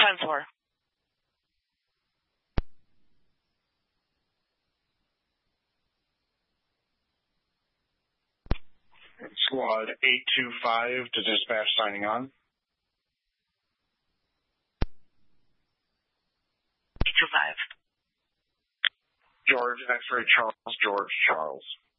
10-4. Squad 825 to dispatch signing on. 825. George, X-ray Charles, George, Charles.